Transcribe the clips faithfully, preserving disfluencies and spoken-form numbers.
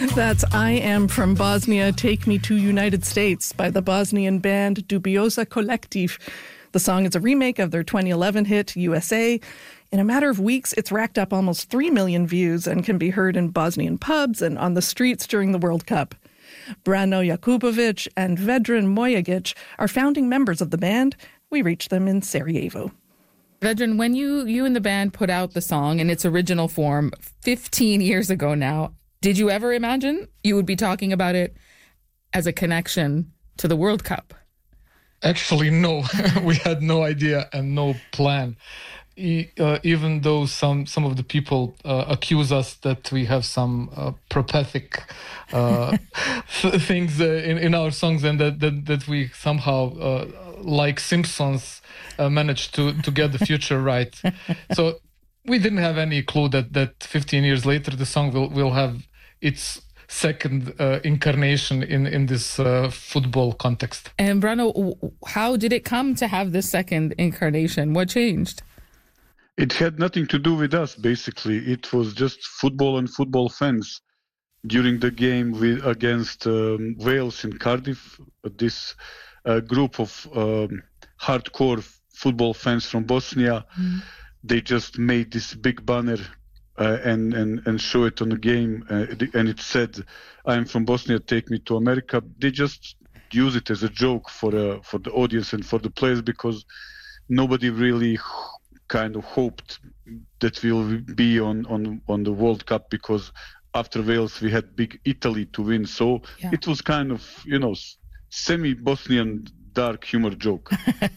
That's I Am From Bosnia, Take Me to United States by the Bosnian band Dubioza Collective. The song is a remake of their twenty eleven hit U S A. In a matter of weeks, it's racked up almost three million views and can be heard in Bosnian pubs and on the streets during the World Cup. Brano Jakubovic and Vedran Mojagic are founding members of the band. We reached them in Sarajevo. Vedran, when you, you and the band put out the song in its original form fifteen years ago now, did you ever imagine you would be talking about it as a connection to the World Cup? Actually, no. We had no idea and no plan. E- uh, even though some, some of the people uh, accuse us that we have some uh, prophetic uh, th- things uh, in, in our songs and that, that, that we somehow, uh, like Simpsons, uh, managed to, to get the future right. So we didn't have any clue that, that fifteen years later the song will, will have its second uh, incarnation in, in this uh, football context. And Brano, how did it come to have this second incarnation? What changed? It had nothing to do with us, basically. It was just football and football fans. During the game with, against um, Wales in Cardiff, this uh, group of um, hardcore football fans from Bosnia, mm. they just made this big banner Uh, and, and, and show it on the game, uh, and it said, "I'm from Bosnia, take me to America." They just use it as a joke for uh, for the audience and for the players, because nobody really kind of hoped that we'll be on, on, on the World Cup, because after Wales we had big Italy to win. So yeah. It was kind of, you know, semi-Bosnian dark humor joke.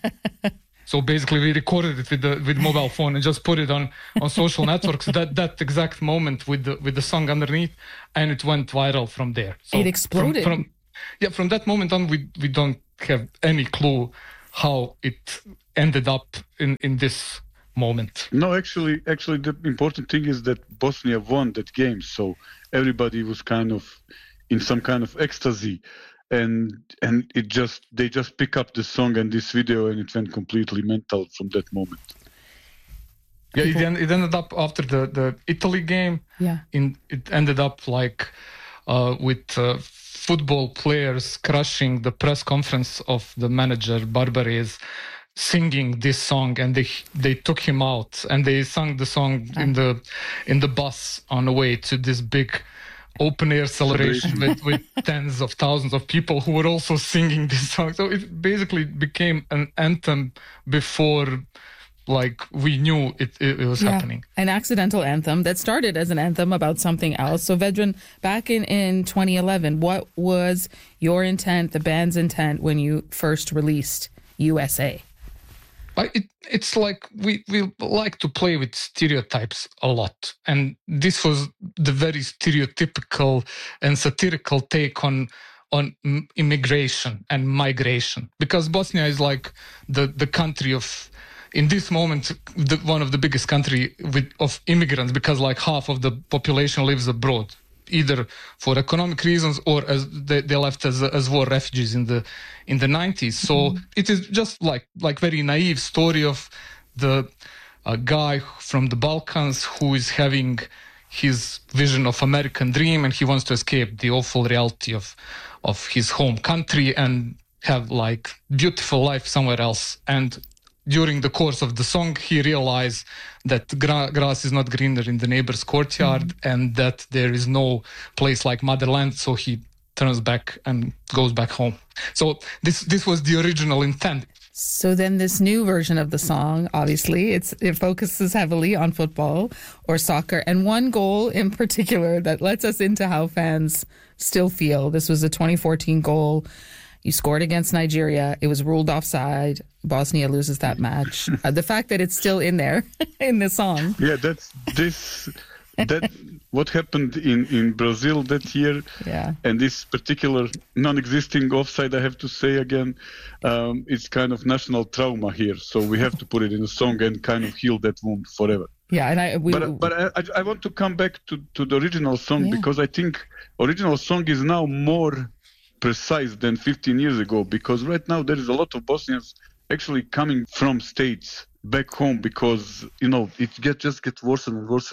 So basically, we recorded it with the with mobile phone and just put it on, on social networks. That that exact moment with the with the song underneath, and it went viral from there. So it exploded. From, from, yeah, from that moment on, we we don't have any clue how it ended up in, in this moment. No, actually, actually, the important thing is that Bosnia won that game, so everybody was kind of in some kind of ecstasy. And and it just they just pick up the song and this video, and it went completely mental from that moment. Yeah, it, it ended up after the, the Italy game. Yeah, in it ended up like uh, with uh, football players crushing the press conference of the manager Barbarez, singing this song, and they they took him out and they sang the song ah. in the in the bus on the way to this big open air celebration with, with tens of thousands of people who were also singing this song. So it basically became an anthem before like we knew it, it, it was yeah, happening. An accidental anthem that started as an anthem about something else. So Vedran, back in, in twenty eleven, what was your intent, the band's intent, when you first released U S A? It, it's like we, we like to play with stereotypes a lot. And this was the very stereotypical and satirical take on on immigration and migration. Because Bosnia is like the, the country of, in this moment, the, one of the biggest country with of immigrants, because like half of the population lives abroad, either for economic reasons or as they, they left as as war refugees in the in the nineties. So mm-hmm. it is just like like very naive story of the uh, guy from the Balkans who is having his vision of American dream, and he wants to escape the awful reality of of his home country and have like beautiful life somewhere else. And during the course of the song, he realized that gra- grass is not greener in the neighbor's courtyard, mm-hmm. and that there is no place like motherland. So he turns back and goes back home. So this this was the original intent. So then this new version of the song, obviously, it's it focuses heavily on football or soccer, and one goal in particular that lets us into how fans still feel. This was a twenty fourteen goal. You scored against Nigeria. It was ruled offside. Bosnia loses that match. Uh, the fact that it's still in there in the song. Yeah, that's this. That what happened in, in Brazil that year. Yeah. And this particular non-existing offside, I have to say again, um, it's kind of national trauma here. So we have to put it in a song and kind of heal that wound forever. Yeah, and I. We, but but I, I want to come back to, to the original song, yeah. because I think original song is now more precise than fifteen years ago, because right now there is a lot of Bosnians actually coming from states back home, because you know it get just gets worse and worse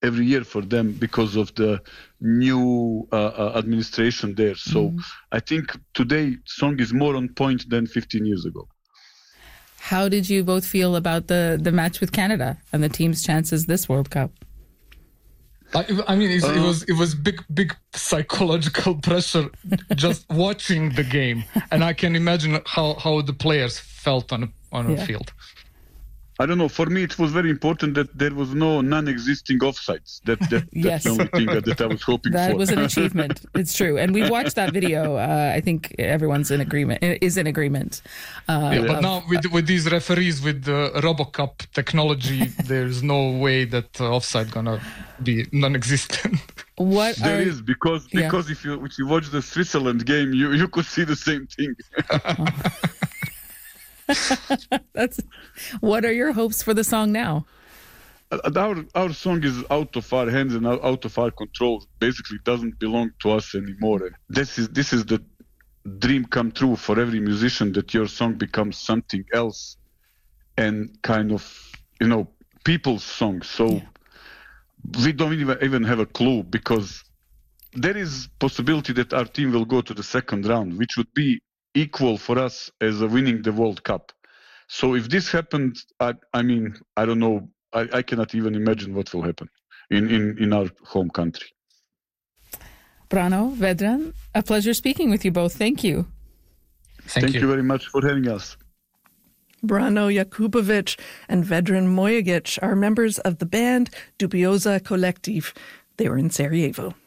every year for them because of the new uh, uh, administration there. So mm. I think today song is more on point than fifteen years ago. How did you both feel about the, the match with Canada and the team's chances this World Cup? I, I mean, it, uh, it was it was big, big psychological pressure just watching the game, and I can imagine how, how the players felt on a, on a yeah. field. I don't know. For me, it was very important that there was no non-existing offsides. That, that yes. That's the only thing that I was hoping that for. That was an achievement. It's true. And we watched that video. Uh, I think everyone's in agreement. Is in agreement. Uh, yeah, but of, now with with these referees with the RoboCup technology, there's no way that uh, offside gonna be non-existent. What there are, is because because yeah. if you if you watch the Switzerland game, you you could see the same thing. That's what are your hopes for the song now? Our our song is out of our hands and out of our control. Basically, it doesn't belong to us anymore. And this is this is the dream come true for every musician, that your song becomes something else and kind of, you know, people's song. So yeah. we don't even even have a clue, because there is possibility that our team will go to the second round, which would be equal for us as a winning the World Cup. So if this happened, I, I mean, I don't know, I, I cannot even imagine what will happen in, in, in our home country. Brano, Vedran, a pleasure speaking with you both. Thank you. Thank, Thank you. you very much for having us. Brano Jakubovic and Vedran Mojagic are members of the band Dubioza Collective. They were in Sarajevo.